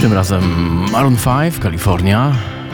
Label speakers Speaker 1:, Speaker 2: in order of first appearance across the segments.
Speaker 1: Tym razem Maroon 5, Kalifornia.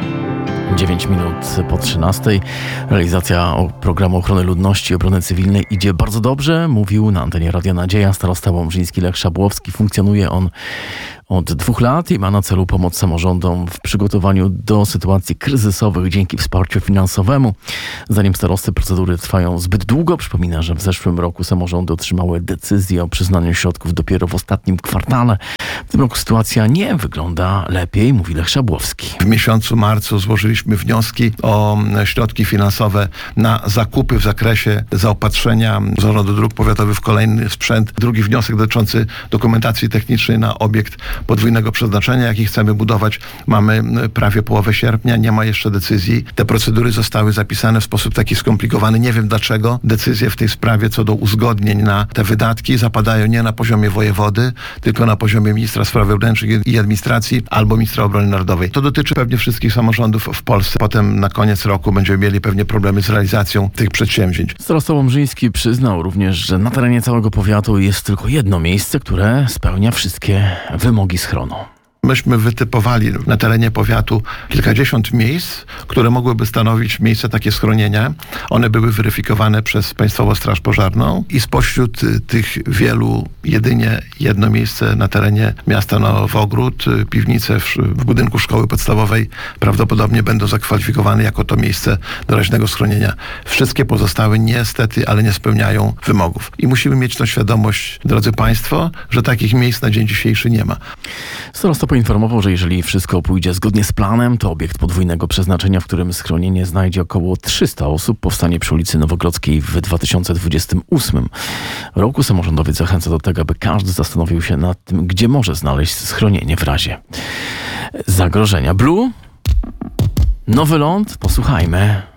Speaker 1: 9 minut po 13. Realizacja programu ochrony ludności i obrony cywilnej idzie bardzo dobrze, mówił na antenie Radia Nadzieja starosta łomżyński Lech Szabłowski. Funkcjonuje on od 2 lat i ma na celu pomoc samorządom w przygotowaniu do sytuacji kryzysowych dzięki wsparciu finansowemu. Zdaniem starosty procedury trwają zbyt długo. Przypomina, że w zeszłym roku samorządy otrzymały decyzję o przyznaniu środków dopiero w ostatnim kwartale. W tym roku sytuacja nie wygląda lepiej, mówi Lech Szabłowski.
Speaker 2: W miesiącu marcu złożyliśmy wnioski o środki finansowe na zakupy w zakresie zaopatrzenia Zarządu Dróg Powiatowych w kolejny sprzęt. Drugi wniosek dotyczący dokumentacji technicznej na obiekt podwójnego przeznaczenia, jaki chcemy budować. Mamy prawie połowę sierpnia, nie ma jeszcze decyzji. Te procedury zostały zapisane w sposób taki skomplikowany. Nie wiem dlaczego. Decyzje w tej sprawie co do uzgodnień na te wydatki zapadają nie na poziomie wojewody, tylko na poziomie ministra spraw wewnętrznych i administracji albo ministra obrony narodowej. To dotyczy pewnie wszystkich samorządów w Polsce. Potem na koniec roku będziemy mieli pewnie problemy z realizacją tych przedsięwzięć.
Speaker 1: Starosta łomżyński przyznał również, że na terenie całego powiatu jest tylko jedno miejsce, które spełnia wszystkie wymogi schronu.
Speaker 2: Myśmy wytypowali na terenie powiatu kilkadziesiąt miejsc, które mogłyby stanowić miejsce takie schronienia. One były weryfikowane przez Państwową Straż Pożarną i spośród tych wielu jedynie jedno miejsce na terenie miasta Nowogród, piwnice w budynku szkoły podstawowej prawdopodobnie będą zakwalifikowane jako to miejsce doraźnego schronienia. Wszystkie pozostałe niestety, ale nie spełniają wymogów. I musimy mieć tą świadomość, drodzy Państwo, że takich miejsc na dzień dzisiejszy nie ma.
Speaker 1: Starosta poinformował, że jeżeli wszystko pójdzie zgodnie z planem, to obiekt podwójnego przeznaczenia, w którym schronienie znajdzie około 300 osób, powstanie przy ulicy Nowogrodzkiej w 2028 roku. Samorządowiec zachęca do tego, aby każdy zastanowił się nad tym, gdzie może znaleźć schronienie w razie zagrożenia. Blue? Nowy ląd? Posłuchajmy.